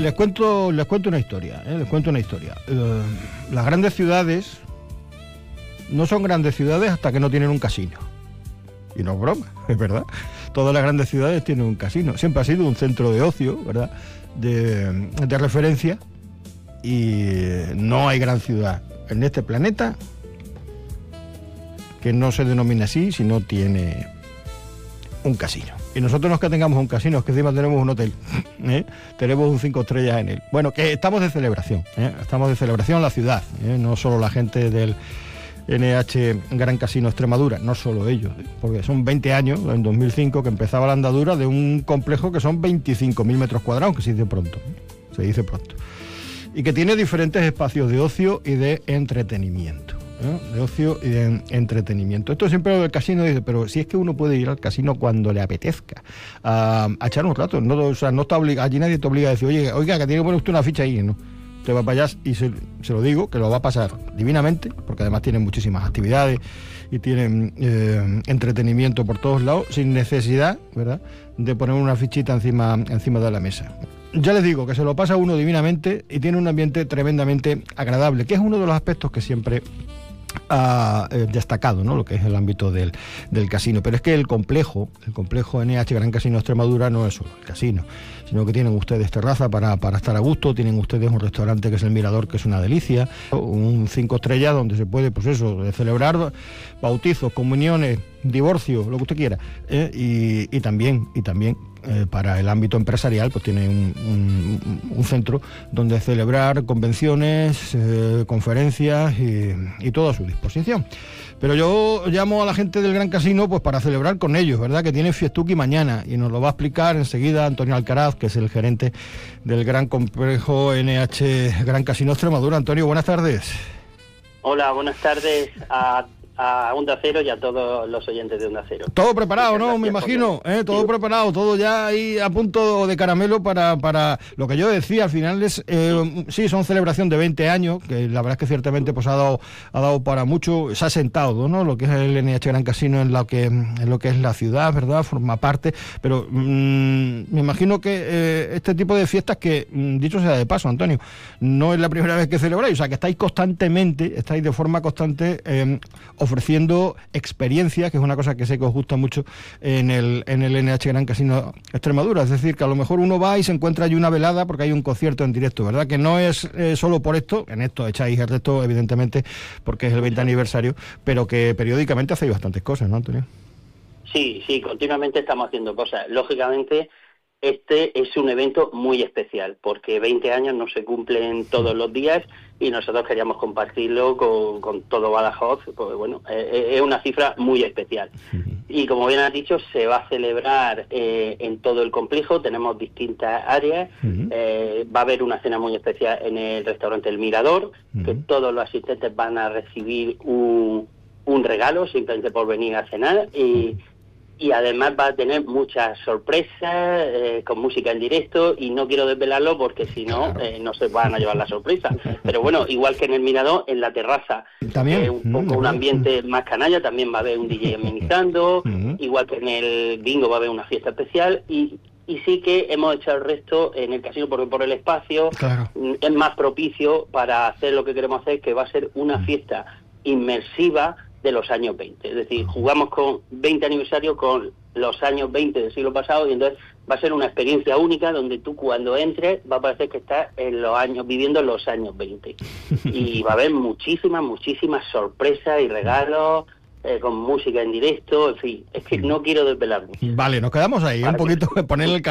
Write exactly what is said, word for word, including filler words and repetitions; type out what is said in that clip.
les cuento, les cuento una historia, ¿eh? les cuento una historia. Eh, las grandes ciudades no son grandes ciudades hasta que no tienen un casino. Y no es broma, es verdad. Todas las grandes ciudades tienen un casino. Siempre ha sido un centro de ocio, ¿verdad? De, de referencia. Y no hay gran ciudad en este planeta que no se denomine así si no tiene un casino. Y nosotros no es que tengamos un casino, es que encima tenemos un hotel, ¿eh? Tenemos un cinco estrellas en él. Bueno, que estamos de celebración, ¿eh? Estamos de celebración en la ciudad, ¿eh? No solo la gente del N H Gran Casino Extremadura, no solo ellos, ¿eh? Porque son veinte años, en dos mil cinco, que empezaba la andadura de un complejo que son veinticinco mil metros cuadrados, que se dice pronto, ¿eh? Se dice pronto. Y que tiene diferentes espacios de ocio y de entretenimiento. ¿Eh? De ocio y de entretenimiento. Esto siempre lo del casino dice, pero si es que uno puede ir al casino cuando le apetezca a, a echar un rato, no, o sea, no está obligado, allí nadie te obliga a decir, oye, oiga, que tiene que poner usted una ficha ahí, ¿no? Te va para allá y se, se lo digo, que lo va a pasar divinamente, porque además tienen muchísimas actividades y tienen eh, entretenimiento por todos lados, sin necesidad, ¿verdad?, de poner una fichita encima, encima de la mesa. Ya les digo que se lo pasa uno divinamente y tiene un ambiente tremendamente agradable, que es uno de los aspectos que siempre ha eh, destacado, ¿no?, lo que es el ámbito del, del casino. Pero es que el complejo, el complejo N H Gran Casino Extremadura no es solo el casino, sino que tienen ustedes terraza para, para estar a gusto, tienen ustedes un restaurante que es el Mirador, que es una delicia, un cinco estrellas donde se puede, pues eso, celebrar bautizos, comuniones, divorcio, lo que usted quiera, ¿eh? y, y también, y también Eh, para el ámbito empresarial, pues tiene un, un, un centro donde celebrar convenciones, eh, conferencias y, y todo a su disposición. Pero yo llamo a la gente del Gran Casino pues para celebrar con ellos, ¿verdad?, que tienen fiestuki mañana, y nos lo va a explicar enseguida Antonio Alcaraz, que es el gerente del Gran Complejo N H Gran Casino Extremadura. Antonio, buenas tardes. Hola, buenas tardes a a Onda Cero y a todos los oyentes de Onda Cero. Todo preparado, ¿no? Me imagino, ¿eh? Todo sí. preparado, todo ya ahí a punto de caramelo para, para lo que yo decía, al final es, eh, sí, son celebración de veinte años, que la verdad es que ciertamente pues ha dado, ha dado para mucho, se ha sentado, ¿no?, lo que es el N H Gran Casino en lo que, en lo que es la ciudad, ¿verdad?, forma parte, pero mmm, me imagino que eh, este tipo de fiestas que, mmm, dicho sea de paso, Antonio, no es la primera vez que celebráis, o sea, que estáis constantemente, estáis de forma constante eh, ofreciendo experiencias, que es una cosa que sé que os gusta mucho en el, en el N H Gran Casino Extremadura. Es decir, que a lo mejor uno va y se encuentra allí una velada porque hay un concierto en directo, ¿verdad? Que no es eh, solo por esto, en esto echáis el resto, evidentemente, porque es el veinte aniversario, pero que periódicamente hacéis bastantes cosas, ¿no, Antonio? Sí, sí, continuamente estamos haciendo cosas. Lógicamente, este es un evento muy especial, porque veinte años no se cumplen todos los días y nosotros queríamos compartirlo con, con todo Badajoz, porque bueno, eh, es una cifra muy especial. Y como bien has dicho, se va a celebrar eh, en todo el complejo, tenemos distintas áreas, uh-huh. eh, va a haber una cena muy especial en el restaurante El Mirador, uh-huh. que todos los asistentes van a recibir un, un regalo simplemente por venir a cenar, y Y además va a tener muchas sorpresas, eh, con música en directo, y no quiero desvelarlo porque si no, eh, no se van a llevar la sorpresa. Pero bueno, igual que en el Mirador, en la terraza, ¿también? Eh, un poco mm, un ambiente más canalla, también va a haber un D J amenizando, mm. igual que en el Bingo va a haber una fiesta especial, y y sí que hemos hecho el resto en el casino porque por el espacio claro. es más propicio para hacer lo que queremos hacer, que va a ser una fiesta inmersiva de los años veinte, es decir, jugamos con veinte aniversario con los años veinte del siglo pasado, y entonces va a ser una experiencia única donde tú cuando entres va a parecer que estás en los años, viviendo los años veinte, y va a haber muchísimas, muchísimas sorpresas y regalos, eh, con música en directo, en fin, es que no quiero desvelar mucho. Vale, nos quedamos ahí, un poquito, poner el